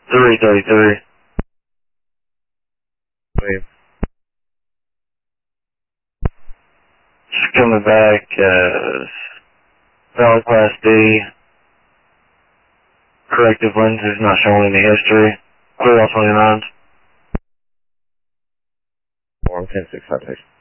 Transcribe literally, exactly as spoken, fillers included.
three thirty-three. Wave. Just coming back as valid class D. Corrective lenses not showing any history. Clear all twenty-nines. Form ten six citation.